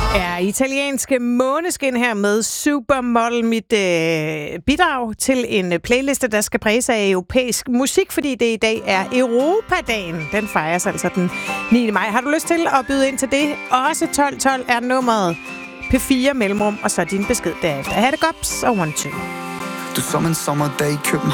er italienske Måneskin her med Supermodel, mit bidrag til en playliste, der skal præges af europæisk musik, fordi det i dag er Europadagen. Den fejres altså den 9. maj. Har du lyst til at byde ind til det? Også 1212 er nummeret. P4 mellemrum, og så din besked derefter. Ha' det godt, og 1, 2. Du som en sommerdag i København.